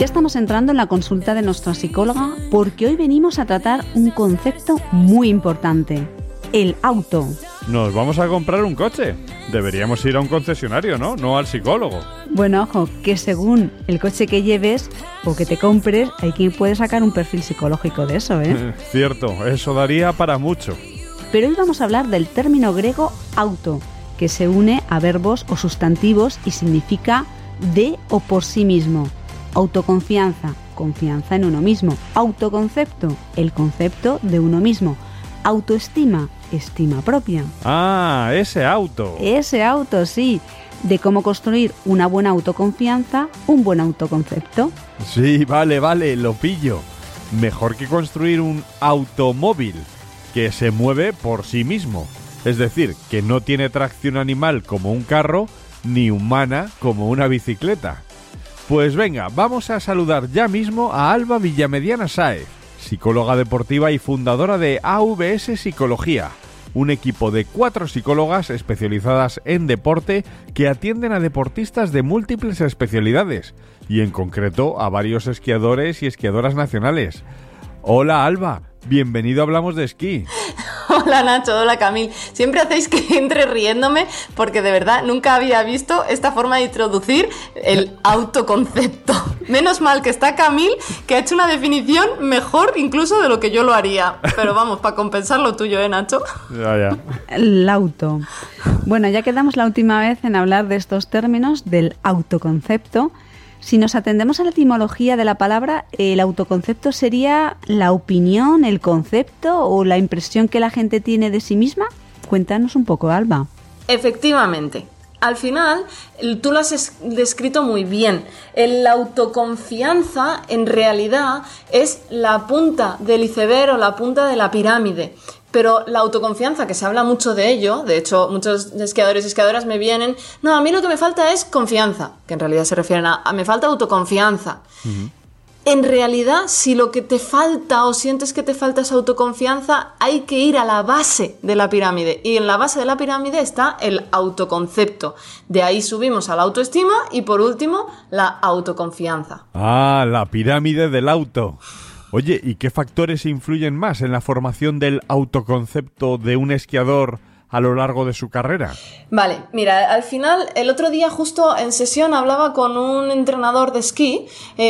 Ya estamos entrando en la consulta de nuestra psicóloga porque hoy venimos a tratar un concepto muy importante, el auto. Nos vamos a comprar un coche. Deberíamos ir a un concesionario, ¿no? No al psicólogo. Bueno, ojo, que según el coche que lleves o que te compres, hay quien puede sacar un perfil psicológico de eso, ¿eh? Cierto, eso daría para mucho. Pero hoy vamos a hablar del término griego auto, que se une a verbos o sustantivos y significa de o por sí mismo. Autoconfianza, confianza en uno mismo. Autoconcepto, el concepto de uno mismo. Autoestima, estima propia. Ah, ese auto. Ese auto, sí. De cómo construir una buena autoconfianza, un buen autoconcepto. Sí, vale, lo pillo. Mejor que construir un automóvil que se mueve por sí mismo. Es decir, que no tiene tracción animal como un carro, ni humana como una bicicleta. Pues venga, vamos a saludar ya mismo a Alba Villamediana Sáez, psicóloga deportiva y fundadora de AVS Psicología, un equipo de 4 psicólogas especializadas en deporte que atienden a deportistas de múltiples especialidades y en concreto a varios esquiadores y esquiadoras nacionales. Hola Alba, bienvenido a Hablamos de Esquí. Hola Nacho, hola Camil. Siempre hacéis que entre riéndome porque de verdad nunca había visto esta forma de introducir el autoconcepto. Menos mal que está Camil, que ha hecho una definición mejor incluso de lo que yo lo haría. Pero vamos, para compensar lo tuyo, Nacho? Ya. El auto. Bueno, ya quedamos la última vez en hablar de estos términos del autoconcepto. Si nos atendemos a la etimología de la palabra, el autoconcepto sería la opinión, el concepto o la impresión que la gente tiene de sí misma. Cuéntanos un poco, Alba. Efectivamente. Al final, tú lo has descrito muy bien. La autoconfianza, en realidad, es la punta del iceberg o la punta de la pirámide. Pero la autoconfianza, que se habla mucho de ello, de hecho muchos esquiadores y esquiadoras me vienen, no, a mí lo que me falta es confianza, que en realidad se refieren a me falta autoconfianza. Uh-huh. En realidad, si lo que te falta o sientes que te falta es autoconfianza, hay que ir a la base de la pirámide. Y en la base de la pirámide está el autoconcepto. De ahí subimos a la autoestima y por último, la autoconfianza. Ah, la pirámide del auto. Oye, ¿y qué factores influyen más en la formación del autoconcepto de un esquiador a lo largo de su carrera? Vale, mira, al final, el otro día justo en sesión hablaba con un entrenador de esquí.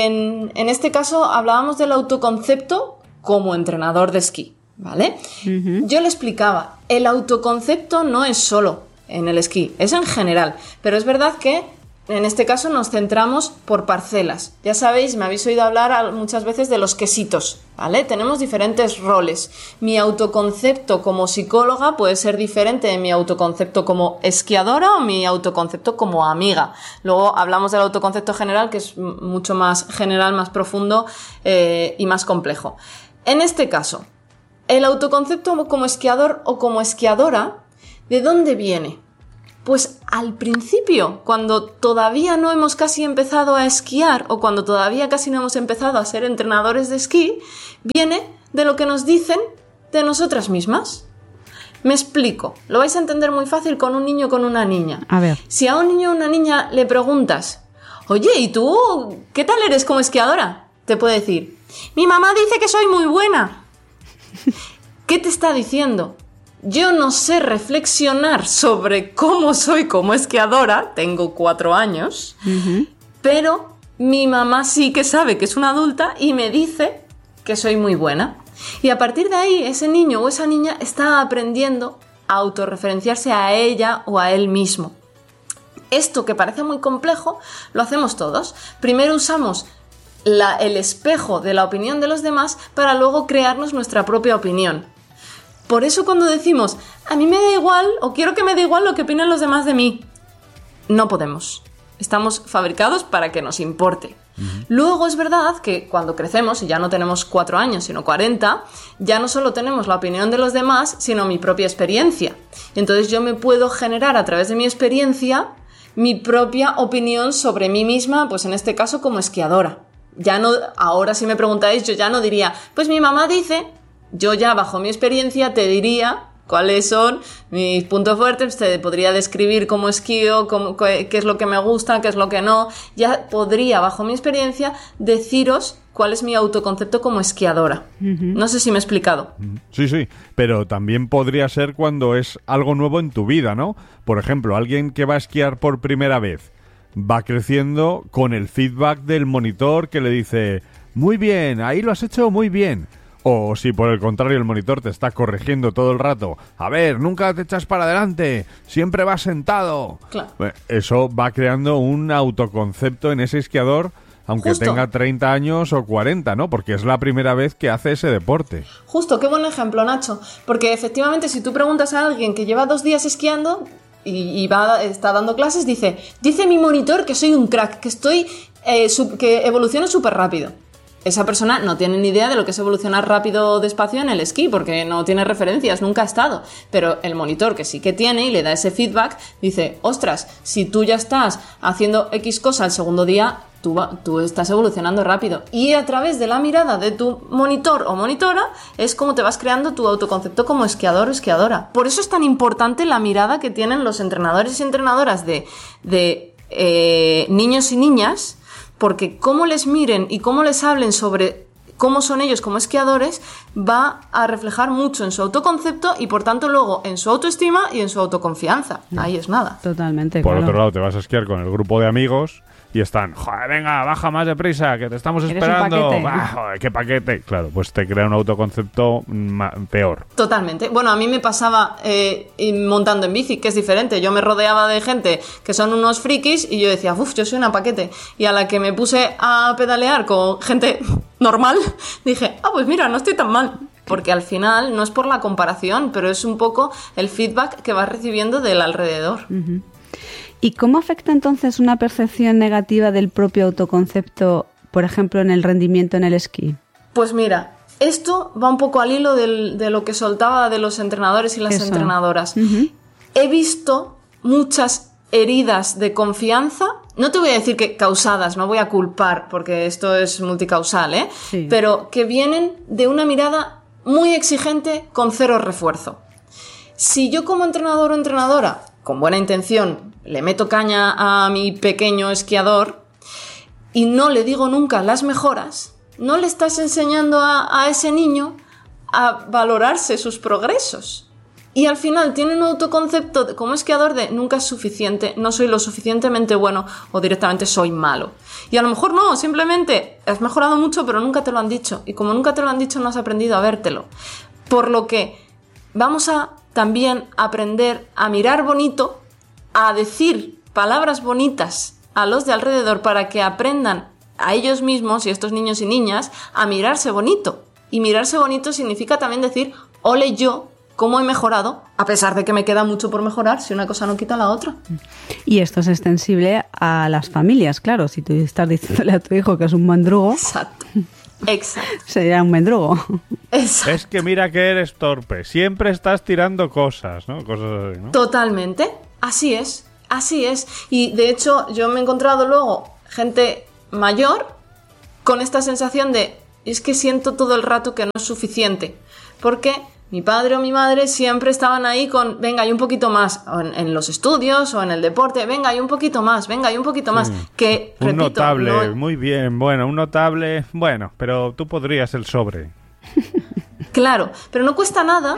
En este caso hablábamos del autoconcepto como entrenador de esquí, ¿vale? Uh-huh. Yo le explicaba, el autoconcepto no es solo en el esquí, es en general, pero es verdad que en este caso nos centramos por parcelas. Ya sabéis, me habéis oído hablar muchas veces de los quesitos, ¿vale? Tenemos diferentes roles. Mi autoconcepto como psicóloga puede ser diferente de mi autoconcepto como esquiadora o mi autoconcepto como amiga. Luego hablamos del autoconcepto general, que es mucho más general, más profundo y más complejo. En este caso, el autoconcepto como esquiador o como esquiadora, ¿de dónde viene? Pues al principio, cuando todavía no hemos casi empezado a esquiar o cuando todavía casi no hemos empezado a ser entrenadores de esquí, viene de lo que nos dicen de nosotras mismas. Me explico, lo vais a entender muy fácil con un niño o con una niña. A ver. Si a un niño o una niña le preguntas, oye, ¿y tú qué tal eres como esquiadora? Te puede decir, mi mamá dice que soy muy buena. ¿Qué te está diciendo? Yo no sé reflexionar sobre cómo soy como esquiadora, tengo 4 años, uh-huh. Pero mi mamá sí que sabe que es una adulta y me dice que soy muy buena. Y a partir de ahí, ese niño o esa niña está aprendiendo a autorreferenciarse a ella o a él mismo. Esto que parece muy complejo, lo hacemos todos. Primero usamos el espejo de la opinión de los demás para luego crearnos nuestra propia opinión. Por eso cuando decimos, a mí me da igual o quiero que me dé igual lo que opinen los demás de mí, no podemos. Estamos fabricados para que nos importe. Uh-huh. Luego es verdad que cuando crecemos y ya no tenemos 4 años sino 40, ya no solo tenemos la opinión de los demás, sino mi propia experiencia. Entonces yo me puedo generar a través de mi experiencia mi propia opinión sobre mí misma, pues en este caso como esquiadora. Ya no, ahora si me preguntáis, yo ya no diría, pues mi mamá dice... Yo ya bajo mi experiencia te diría cuáles son mis puntos fuertes, te podría describir cómo esquío, qué es lo que me gusta, qué es lo que no. Ya podría, bajo mi experiencia, deciros cuál es mi autoconcepto como esquiadora. No sé si me he explicado. Sí, pero también podría ser cuando es algo nuevo en tu vida, ¿no? Por ejemplo, alguien que va a esquiar por primera vez va creciendo con el feedback del monitor que le dice: muy bien, ahí lo has hecho muy bien. O si por el contrario el monitor te está corrigiendo todo el rato: a ver, nunca te echas para adelante, siempre vas sentado. Claro. Eso va creando un autoconcepto en ese esquiador, aunque Justo. tenga 30 años o 40, ¿no? Porque es la primera vez que hace ese deporte. Justo, qué buen ejemplo, Nacho. Porque efectivamente, si tú preguntas a alguien que lleva 2 días esquiando y está dando clases, dice mi monitor que soy un crack, que estoy que evoluciono súper rápido. Esa persona no tiene ni idea de lo que es evolucionar rápido o despacio en el esquí, porque no tiene referencias, nunca ha estado. Pero el monitor, que sí que tiene y le da ese feedback, dice: ostras, si tú ya estás haciendo X cosa el segundo día, tú estás evolucionando rápido. Y a través de la mirada de tu monitor o monitora es como te vas creando tu autoconcepto como esquiador o esquiadora. Por eso es tan importante la mirada que tienen los entrenadores y entrenadoras de niños y niñas, porque cómo les miren y cómo les hablen sobre cómo son ellos como esquiadores va a reflejar mucho en su autoconcepto y por tanto luego en su autoestima y en su autoconfianza. Ahí es nada. Totalmente, Por claro. otro lado, te vas a esquiar con el grupo de amigos y están: joder, venga, baja más deprisa, que te estamos Eres esperando. un paquete. Joder, qué paquete. Claro, pues te crea un autoconcepto peor. Totalmente. Bueno, a mí me pasaba montando en bici, que es diferente. Yo me rodeaba de gente que son unos frikis y yo decía: uff, yo soy una paquete. Y a la que me puse a pedalear con gente normal, dije: pues mira, no estoy tan mal. Porque al final no es por la comparación, pero es un poco el feedback que vas recibiendo del alrededor. ¿Y cómo afecta entonces una percepción negativa del propio autoconcepto, por ejemplo, en el rendimiento en el esquí? Pues mira, esto va un poco al hilo de lo que soltaba de los entrenadores y las Eso. entrenadoras. He visto muchas heridas de confianza, no te voy a decir que causadas, no voy a culpar porque esto es multicausal, Sí. pero que vienen de una mirada muy exigente con cero refuerzo. Si yo como entrenador o entrenadora, con buena intención, le meto caña a mi pequeño esquiador y no le digo nunca las mejoras, no le estás enseñando a ese niño a valorarse sus progresos. Y al final tiene un autoconcepto como esquiador de nunca es suficiente, no soy lo suficientemente bueno o directamente soy malo. Y a lo mejor no, simplemente has mejorado mucho pero nunca te lo han dicho. Y como nunca te lo han dicho no has aprendido a vértelo. Por lo que vamos a también aprender a mirar bonito, a decir palabras bonitas a los de alrededor para que aprendan a ellos mismos y estos niños y niñas a mirarse bonito. Y mirarse bonito significa también decir: ole yo, cómo he mejorado, a pesar de que me queda mucho por mejorar, si una cosa no quita la otra. Y esto es extensible a las familias, claro. Si tú estás diciéndole a tu hijo que es un mendrugo, Exacto. sería un mendrugo. Exacto. Es que mira que eres torpe, siempre estás tirando cosas, ¿no? Cosas así, ¿no? Totalmente. Así es. Y de hecho yo me he encontrado luego gente mayor con esta sensación de: es que siento todo el rato que no es suficiente. Porque mi padre o mi madre siempre estaban ahí con: venga, hay un poquito más, o en los estudios o en el deporte, venga, hay un poquito más, que, Un repito, notable, no- muy bien, bueno, un notable, bueno, pero tú podrías el sobre. Claro, pero no cuesta nada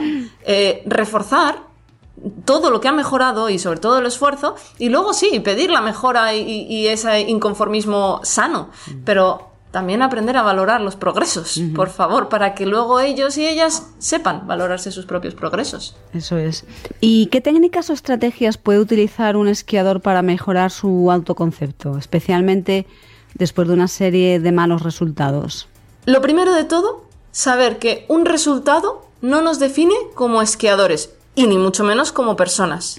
reforzar todo lo que ha mejorado y sobre todo el esfuerzo, y luego sí, pedir la mejora y ese inconformismo sano, pero también aprender a valorar los progresos, por favor, para que luego ellos y ellas sepan valorarse sus propios progresos. Eso es. ¿Y qué técnicas o estrategias puede utilizar un esquiador para mejorar su autoconcepto, especialmente después de una serie de malos resultados? Lo primero de todo, saber que un resultado no nos define como esquiadores, y ni mucho menos como personas.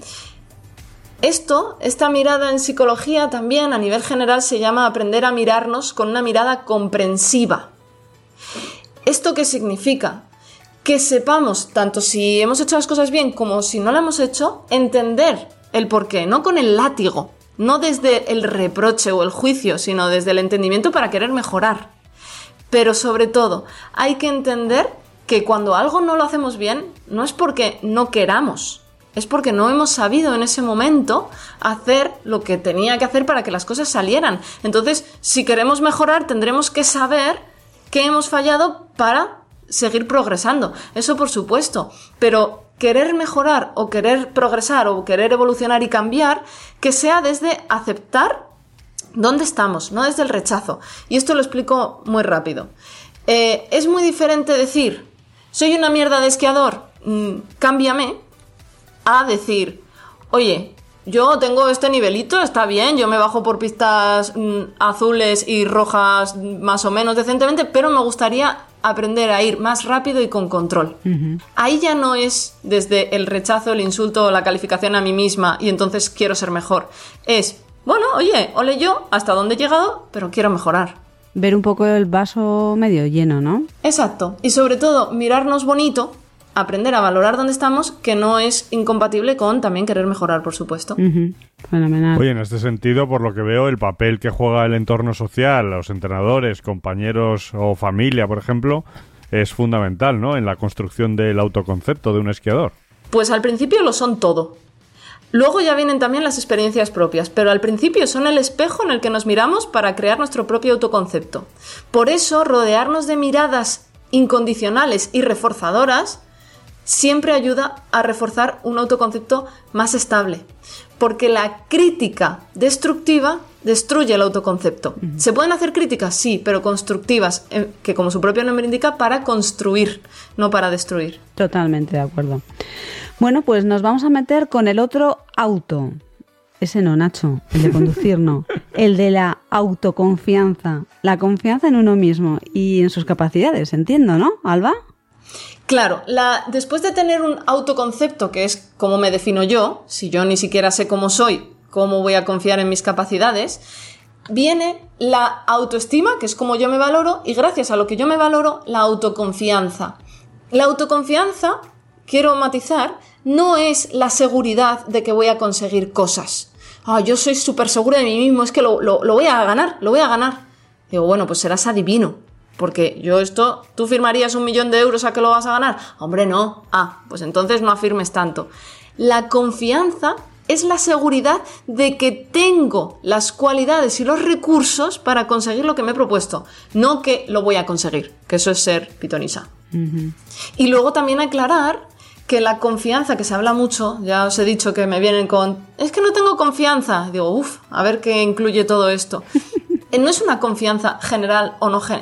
Esta mirada en psicología también a nivel general se llama aprender a mirarnos con una mirada comprensiva. ¿Esto qué significa? Que sepamos, tanto si hemos hecho las cosas bien como si no lo hemos hecho, entender el porqué, no con el látigo, no desde el reproche o el juicio, sino desde el entendimiento para querer mejorar. Pero sobre todo, hay que entender que cuando algo no lo hacemos bien, no es porque no queramos, es porque no hemos sabido en ese momento hacer lo que tenía que hacer para que las cosas salieran. Entonces, si queremos mejorar, tendremos que saber qué hemos fallado para seguir progresando. Eso por supuesto, pero querer mejorar o querer progresar o querer evolucionar y cambiar, que sea desde aceptar dónde estamos, no desde el rechazo. Y esto lo explico muy rápido. Es muy diferente decir, soy una mierda de esquiador, cámbiame, a decir, oye, yo tengo este nivelito, está bien, yo me bajo por pistas azules y rojas más o menos decentemente, pero me gustaría aprender a ir más rápido y con control. Ahí ya no es desde el rechazo, el insulto o la calificación a mí misma y entonces quiero ser mejor. Es, bueno, oye, ole yo, hasta dónde he llegado, pero quiero mejorar. Ver un poco el vaso medio lleno, ¿no? Exacto. Y sobre todo, mirarnos bonito, aprender a valorar dónde estamos, que no es incompatible con también querer mejorar, por supuesto. Fenomenal. Oye, en este sentido, por lo que veo, el papel que juega el entorno social, los entrenadores, compañeros o familia, por ejemplo, es fundamental, ¿no?, en la construcción del autoconcepto de un esquiador. Pues al principio lo son todo. Luego ya vienen también las experiencias propias, pero al principio son el espejo en el que nos miramos para crear nuestro propio autoconcepto. Por eso, rodearnos de miradas incondicionales y reforzadoras siempre ayuda a reforzar un autoconcepto más estable, porque la crítica destructiva destruye el autoconcepto. ¿Se pueden hacer críticas? Sí, pero constructivas, que como su propio nombre indica, para construir, no para destruir. Totalmente de acuerdo. Bueno, pues nos vamos a meter con el otro auto. Ese no, Nacho, el de conducir no. El de la autoconfianza. La confianza en uno mismo y en sus capacidades, entiendo, ¿no, Alba? Claro, después de tener un autoconcepto, que es cómo me defino yo, si yo ni siquiera sé cómo soy, cómo voy a confiar en mis capacidades, viene la autoestima, que es cómo yo me valoro, y gracias a lo que yo me valoro, la autoconfianza. La autoconfianza, quiero matizar, no es la seguridad de que voy a conseguir cosas. Yo soy súper segura de mí mismo, es que lo voy a ganar, lo voy a ganar. Digo, bueno, pues serás adivino. Porque ¿tú firmarías 1 millón de euros a que lo vas a ganar? Hombre, no. Pues entonces no afirmes tanto. La confianza es la seguridad de que tengo las cualidades y los recursos para conseguir lo que me he propuesto. No que lo voy a conseguir, que eso es ser pitonisa. Y luego también aclarar que la confianza, que se habla mucho, ya os he dicho que me vienen con, es que no tengo confianza. Digo, a ver qué incluye todo esto. No es una confianza general o no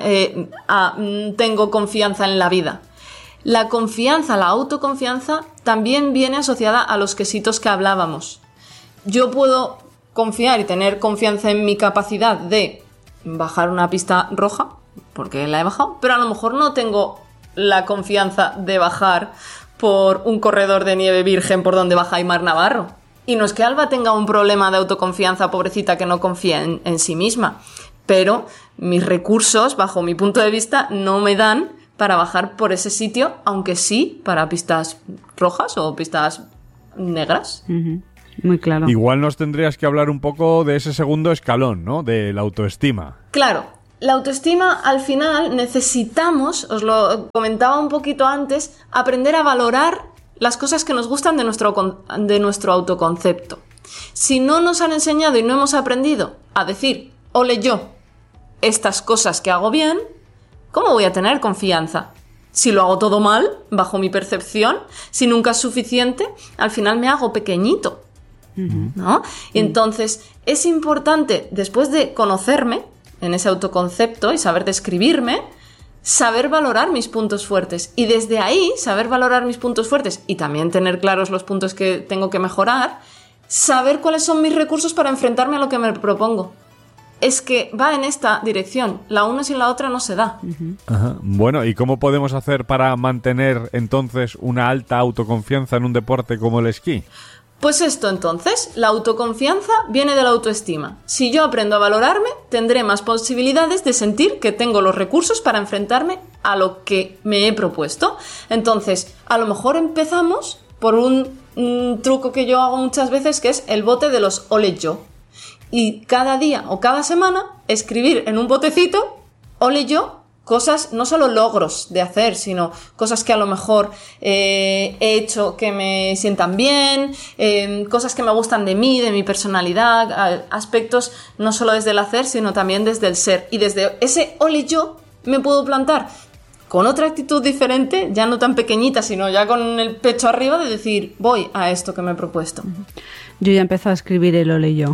tengo confianza en la vida. La confianza, la autoconfianza, también viene asociada a los quesitos que hablábamos. Yo puedo confiar y tener confianza en mi capacidad de bajar una pista roja, porque la he bajado, pero a lo mejor no tengo la confianza de bajar por un corredor de nieve virgen por donde baja Aimar Navarro. Y no es que Alba tenga un problema de autoconfianza, pobrecita, que no confía en sí misma, pero mis recursos, bajo mi punto de vista, no me dan para bajar por ese sitio, aunque sí para pistas rojas o pistas negras. Muy claro. Igual nos tendrías que hablar un poco de ese segundo escalón, ¿no?, de la autoestima. Claro. La autoestima, al final, necesitamos, os lo comentaba un poquito antes, aprender a valorar las cosas que nos gustan de nuestro autoconcepto. Si no nos han enseñado y no hemos aprendido a decir, ole yo, estas cosas que hago bien, ¿cómo voy a tener confianza? Si lo hago todo mal, bajo mi percepción, si nunca es suficiente, al final me hago pequeñito, ¿no? Y entonces es importante, después de conocerme en ese autoconcepto y saber describirme, saber valorar mis puntos fuertes. Y desde ahí, saber valorar mis puntos fuertes y también tener claros los puntos que tengo que mejorar, saber cuáles son mis recursos para enfrentarme a lo que me propongo. Es que va en esta dirección. La una sin la otra no se da. Ajá. Bueno, ¿y cómo podemos hacer para mantener entonces una alta autoconfianza en un deporte como el esquí? Pues esto entonces, la autoconfianza viene de la autoestima. Si yo aprendo a valorarme, tendré más posibilidades de sentir que tengo los recursos para enfrentarme a lo que me he propuesto. Entonces, a lo mejor empezamos por un truco que yo hago muchas veces, que es el bote de los ole yo. Y cada día o cada semana escribir en un botecito, ole yo, cosas, no solo logros de hacer, sino cosas que a lo mejor he hecho que me sientan bien, cosas que me gustan de mí, de mi personalidad, aspectos no solo desde el hacer, sino también desde el ser. Y desde ese ole yo me puedo plantar con otra actitud diferente, ya no tan pequeñita, sino ya con el pecho arriba, de decir, voy a esto que me he propuesto. Yo ya he empezado a escribir el ole yo.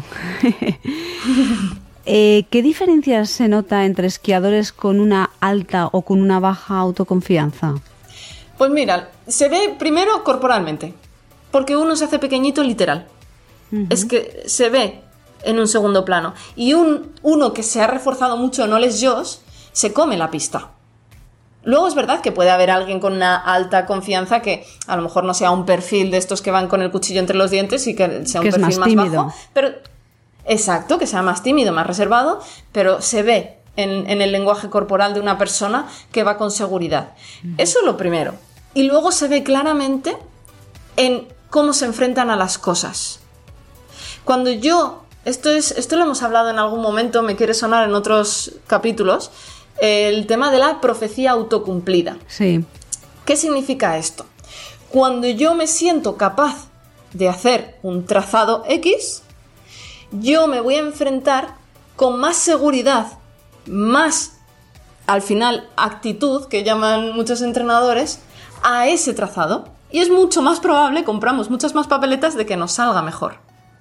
¿Qué diferencias se nota entre esquiadores con una alta o con una baja autoconfianza? Pues mira, se ve primero corporalmente, porque uno se hace pequeñito literal. Uh-huh. Es que se ve en un segundo plano. Y uno que se ha reforzado mucho, no les yo, se come la pista. Luego es verdad que puede haber alguien con una alta confianza que a lo mejor no sea un perfil de estos que van con el cuchillo entre los dientes y que sea un perfil más bajo, pero exacto, que sea más tímido, más reservado, pero se ve en el lenguaje corporal de una persona que va con seguridad. Eso es lo primero. Y luego se ve claramente en cómo se enfrentan a las cosas. Cuando esto lo hemos hablado en algún momento, me quiere sonar en otros capítulos, el tema de la profecía autocumplida. Sí. ¿Qué significa esto? Cuando yo me siento capaz de hacer un trazado X, yo me voy a enfrentar con más seguridad, más, al final, actitud, que llaman muchos entrenadores, a ese trazado. Y es mucho más probable, compramos muchas más papeletas de que nos salga mejor.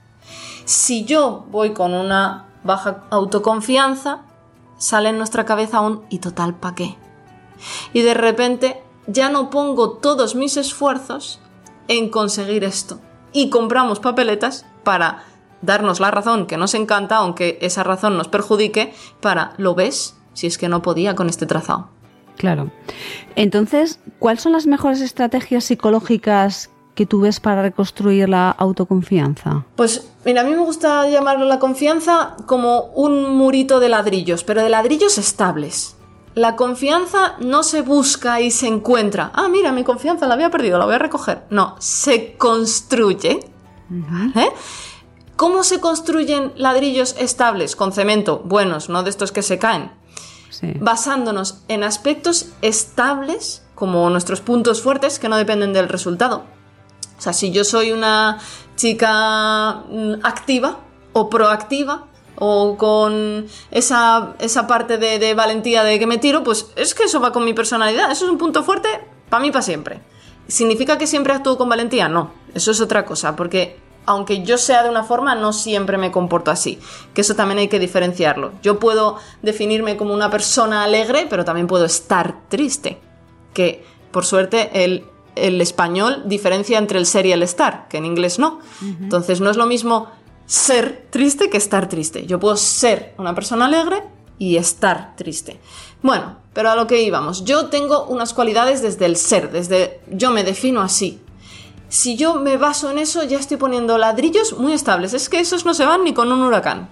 Si yo voy con una baja autoconfianza, sale en nuestra cabeza un ¿y total pa' qué? Y de repente ya no pongo todos mis esfuerzos en conseguir esto. Y compramos papeletas para darnos la razón que nos encanta, aunque esa razón nos perjudique, para ¿lo ves? Si es que no podía con este trazado. Claro. Entonces, ¿cuáles son las mejores estrategias psicológicas que tú ves para reconstruir la autoconfianza? Pues mira, a mí me gusta llamarlo la confianza como un murito de ladrillos, pero de ladrillos estables. La confianza no se busca y se encuentra. Ah, mira, mi confianza la había perdido, la voy a recoger. No, se construye. ¿Eh? ¿Cómo se construyen ladrillos estables? Con cemento, buenos, no de estos que se caen. Sí. Basándonos en aspectos estables, como nuestros puntos fuertes, que no dependen del resultado. O sea, si yo soy una chica activa o proactiva o con esa parte de valentía de que me tiro, pues es que eso va con mi personalidad. Eso es un punto fuerte para mí, para siempre. ¿Significa que siempre actúo con valentía? No, eso es otra cosa, porque aunque yo sea de una forma, no siempre me comporto así. Que eso también hay que diferenciarlo. Yo puedo definirme como una persona alegre, pero también puedo estar triste. Que, por suerte, el español diferencia entre el ser y el estar, que en inglés no. Uh-huh. Entonces no es lo mismo ser triste que estar triste. Yo puedo ser una persona alegre y estar triste. Bueno, pero a lo que íbamos. Yo tengo unas cualidades desde el ser, yo me defino así. Si yo me baso en eso, ya estoy poniendo ladrillos muy estables. Es que esos no se van ni con un huracán.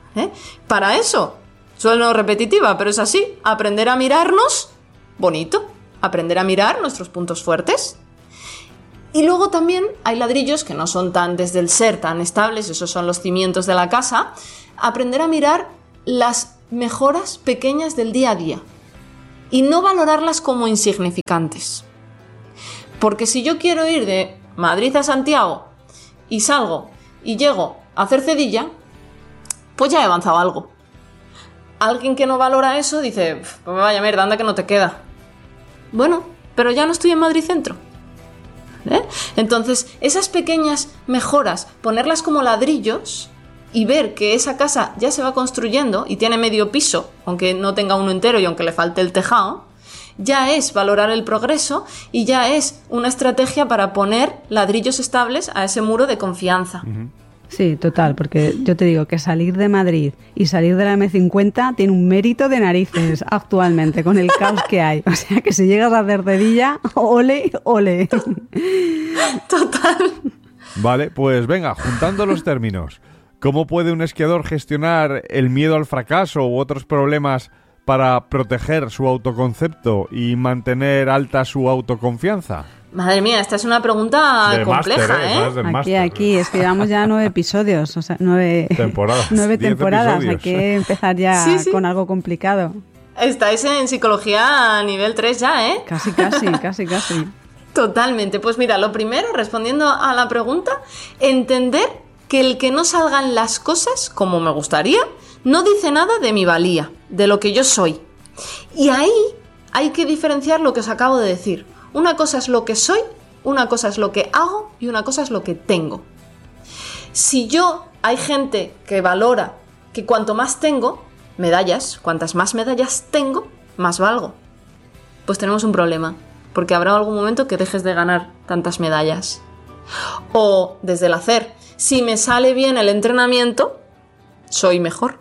Para eso, sueno repetitiva, pero es así. Aprender a mirarnos bonito. Aprender a mirar nuestros puntos fuertes. Y luego también hay ladrillos que no son tan desde el ser tan estables, esos son los cimientos de la casa. Aprender a mirar las mejoras pequeñas del día a día y no valorarlas como insignificantes. Porque si yo quiero ir de Madrid a Santiago y salgo y llego a hacer Cedilla, pues ya he avanzado algo. Alguien que no valora eso dice, pues vaya mierda, anda que no te queda. Bueno, pero ya no estoy en Madrid Centro. Entonces, esas pequeñas mejoras, ponerlas como ladrillos y ver que esa casa ya se va construyendo y tiene medio piso, aunque no tenga uno entero y aunque le falte el tejado, ya es valorar el progreso y ya es una estrategia para poner ladrillos estables a ese muro de confianza. Uh-huh. Sí, total, porque yo te digo que salir de Madrid y salir de la M50 tiene un mérito de narices actualmente con el caos que hay. O sea que si llegas a hacer Cedilla, ole, ole. Total. Vale, pues venga, juntando los términos. ¿Cómo puede un esquiador gestionar el miedo al fracaso u otros problemas para proteger su autoconcepto y mantener alta su autoconfianza? Madre mía, esta es una pregunta compleja, Aquí, es que llevamos ya 9 episodios, o sea, 9 temporadas. 9 temporadas, hay que empezar ya con algo complicado. Estáis en psicología a nivel 3 ya, ¿eh? Casi. Totalmente. Pues mira, lo primero, respondiendo a la pregunta, entender que el que no salgan las cosas como me gustaría no dice nada de mi valía, de lo que yo soy. Y ahí hay que diferenciar lo que os acabo de decir. Una cosa es lo que soy, una cosa es lo que hago y una cosa es lo que tengo. Si hay gente que valora que cuanto más tengo, medallas, cuantas más medallas tengo, más valgo. Pues tenemos un problema, porque habrá algún momento que dejes de ganar tantas medallas. O desde el hacer, si me sale bien el entrenamiento, soy mejor.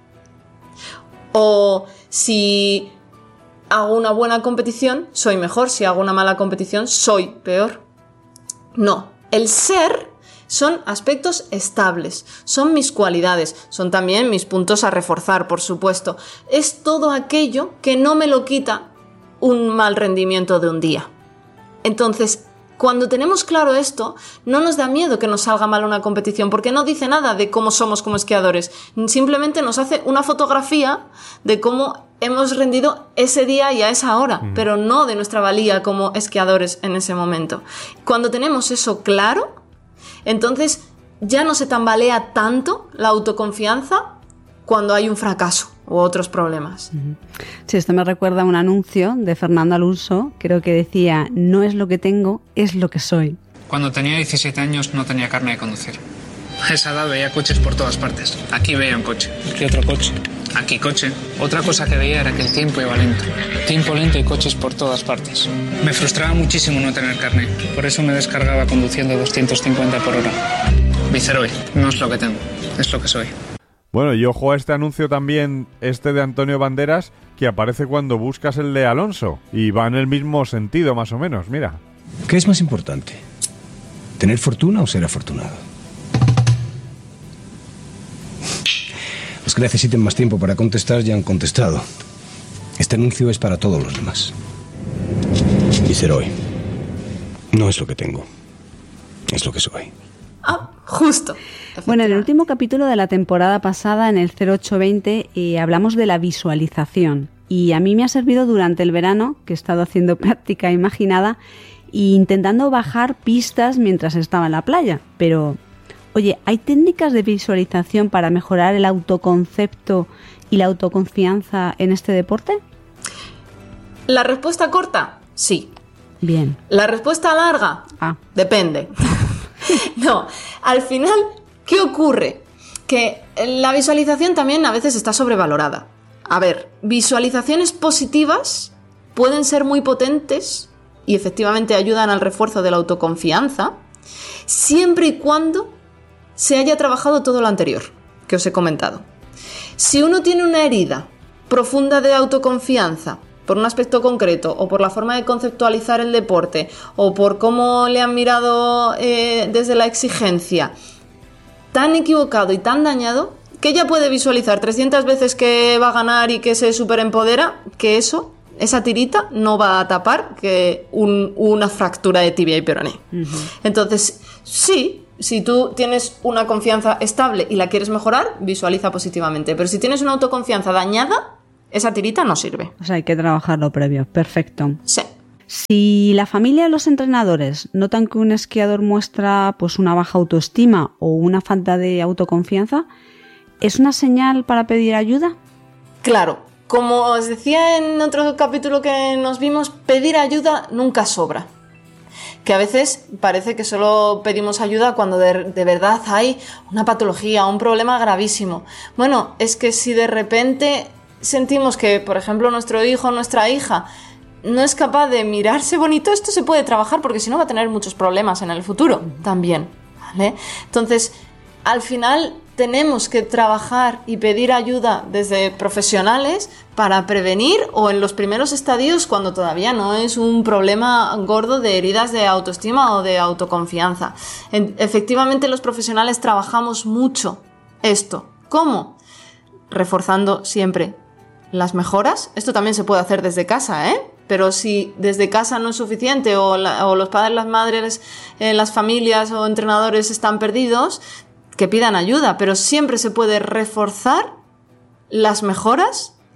O si hago una buena competición, soy mejor. Si hago una mala competición, soy peor. No, el ser son aspectos estables, son mis cualidades, son también mis puntos a reforzar, por supuesto. Es todo aquello que no me lo quita un mal rendimiento de un día. Entonces, cuando tenemos claro esto, no nos da miedo que nos salga mal una competición, porque no dice nada de cómo somos como esquiadores. Simplemente nos hace una fotografía de cómo hemos rendido ese día y a esa hora, pero no de nuestra valía como esquiadores en ese momento. Cuando tenemos eso claro, entonces ya no se tambalea tanto la autoconfianza cuando hay un fracaso u otros problemas. Sí, esto me recuerda a un anuncio de Fernando Alonso, creo que decía: no es lo que tengo, es lo que soy. Cuando tenía 17 años no tenía carne de conducir. A esa edad veía coches por todas partes. Aquí veía un coche. ¿Qué otro coche? Aquí coche. Otra cosa que veía era que el tiempo iba lento. Tiempo lento y coches por todas partes. Me frustraba muchísimo no tener carne. Por eso me descargaba conduciendo 250 por hora. Viceroy, no es lo que tengo, es lo que soy. Bueno, y ojo a este anuncio también, de Antonio Banderas, que aparece cuando buscas el de Alonso. Y va en el mismo sentido, más o menos, mira. ¿Qué es más importante? ¿Tener fortuna o ser afortunado? Los que necesiten más tiempo para contestar ya han contestado. Este anuncio es para todos los demás. Viceroy, no es lo que tengo, es lo que soy. Ah, justo. Bueno, en el último capítulo de la temporada pasada, en el 0820, hablamos de la visualización. Y a mí me ha servido durante el verano, que he estado haciendo práctica imaginada e intentando bajar pistas mientras estaba en la playa. Pero, oye, ¿hay técnicas de visualización para mejorar el autoconcepto y la autoconfianza en este deporte? La respuesta corta, sí. Bien. La respuesta larga, depende. No, al final, ¿qué ocurre? Que la visualización también a veces está sobrevalorada. A ver, visualizaciones positivas pueden ser muy potentes y efectivamente ayudan al refuerzo de la autoconfianza, siempre y cuando se haya trabajado todo lo anterior que os he comentado. Si uno tiene una herida profunda de autoconfianza por un aspecto concreto, o por la forma de conceptualizar el deporte, o por cómo le han mirado desde la exigencia, tan equivocado y tan dañado, que ella puede visualizar 300 veces que va a ganar y que se superempodera, que esa tirita no va a tapar que una fractura de tibia y peroné. Entonces, sí, si tú tienes una confianza estable y la quieres mejorar, visualiza positivamente. Pero si tienes una autoconfianza dañada, esa tirita no sirve. O sea, hay que trabajarlo previo. Perfecto. Sí. Si la familia y los entrenadores notan que un esquiador muestra pues una baja autoestima o una falta de autoconfianza, ¿es una señal para pedir ayuda? Claro. Como os decía en otro capítulo que nos vimos, pedir ayuda nunca sobra. Que a veces parece que solo pedimos ayuda cuando de verdad hay una patología, un problema gravísimo. Bueno, es que si de repente sentimos que, por ejemplo, nuestro hijo o nuestra hija no es capaz de mirarse bonito, esto se puede trabajar, porque si no va a tener muchos problemas en el futuro también, ¿vale? Entonces, al final tenemos que trabajar y pedir ayuda desde profesionales para prevenir, o en los primeros estadios cuando todavía no es un problema gordo de heridas de autoestima o de autoconfianza. Efectivamente, los profesionales trabajamos mucho esto. ¿Cómo? Reforzando siempre las mejoras. Esto también se puede hacer desde casa, pero si desde casa no es suficiente, o los padres, las madres, las familias o entrenadores están perdidos, que pidan ayuda, pero siempre se puede reforzar las mejoras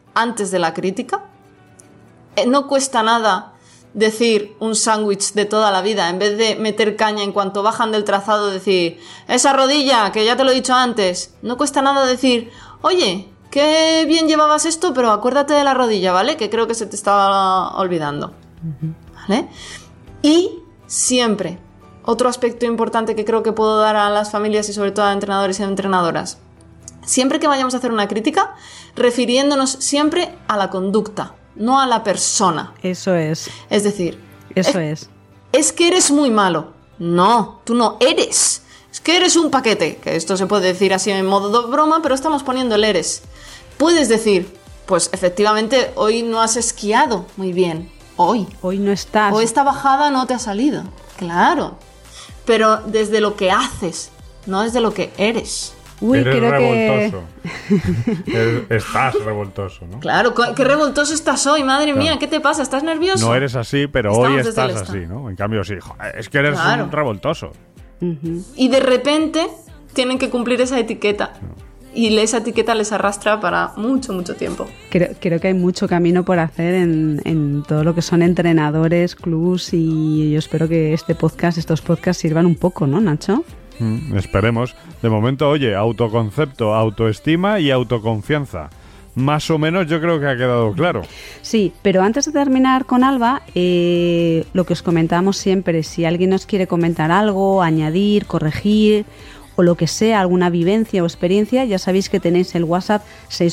antes de la crítica. No cuesta nada decir un sándwich de toda la vida, en vez de meter caña en cuanto bajan del trazado, decir, esa rodilla, que ya te lo he dicho antes. No cuesta nada decir, oye, qué bien llevabas esto, pero acuérdate de la rodilla, ¿vale? Que creo que se te estaba olvidando. ¿Vale? Y siempre, otro aspecto importante que creo que puedo dar a las familias y sobre todo a entrenadores y entrenadoras, siempre que vayamos a hacer una crítica, refiriéndonos siempre a la conducta, no a la persona. Eso es. Es decir, es que eres muy malo. No, tú no eres. Es que eres un paquete. Que esto se puede decir así en modo de broma, pero estamos poniendo el eres. Puedes decir, pues efectivamente hoy no has esquiado muy bien. Hoy no estás. O esta bajada no te ha salido. Claro. Pero desde lo que haces, no desde lo que eres. Uy, eres revoltoso. Estás revoltoso, ¿no? Claro, qué revoltoso estás hoy, madre mía, ¿qué te pasa? ¿Estás nervioso? No eres así, pero hoy estás así, ¿no? En cambio, sí, es que eres un revoltoso. Y de repente tienen que cumplir esa etiqueta. Y esa etiqueta les arrastra para mucho, mucho tiempo. Creo que hay mucho camino por hacer en todo lo que son entrenadores, clubs, y yo espero que estos podcasts sirvan un poco, ¿no, Nacho? Esperemos. De momento, oye, autoconcepto, autoestima y autoconfianza. Más o menos yo creo que ha quedado claro. Sí, pero antes de terminar con Alba, lo que os comentábamos siempre, si alguien nos quiere comentar algo, añadir, corregir o lo que sea, alguna vivencia o experiencia, ya sabéis que tenéis el WhatsApp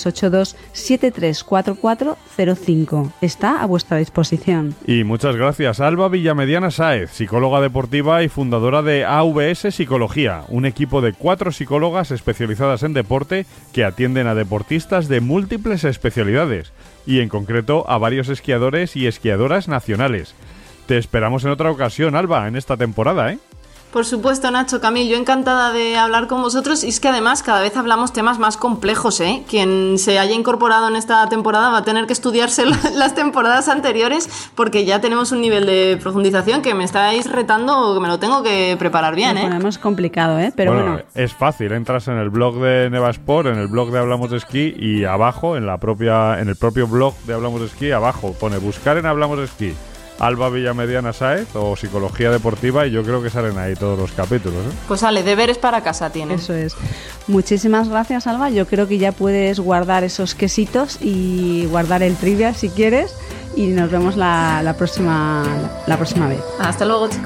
682-734405. Está a vuestra disposición. Y muchas gracias a Alba Villamediana Sáez, psicóloga deportiva y fundadora de AVS Psicología, un equipo de 4 psicólogas especializadas en deporte que atienden a deportistas de múltiples especialidades y en concreto a varios esquiadores y esquiadoras nacionales. Te esperamos en otra ocasión, Alba, en esta temporada, ¿eh? Por supuesto, Nacho, Camil, yo encantada de hablar con vosotros, y es que además cada vez hablamos temas más complejos, ¿eh? Quien se haya incorporado en esta temporada va a tener que estudiarse las temporadas anteriores, porque ya tenemos un nivel de profundización que me estáis retando, que me lo tengo que preparar bien, ¿eh? Lo ponemos complicado, ¿eh? Pero bueno. Es fácil, entras en el blog de Nevasport, en el blog de Hablamos de Esquí, y abajo, en el propio blog de Hablamos de Esquí, abajo pone buscar en Hablamos de Esquí Alba Villamediana Sáez o Psicología Deportiva, y yo creo que salen ahí todos los capítulos, ¿eh? Pues sale, deberes para casa tienes. Eso es. Muchísimas gracias, Alba. Yo creo que ya puedes guardar esos quesitos y guardar el trivia si quieres, y nos vemos la próxima vez. Hasta luego, chicos.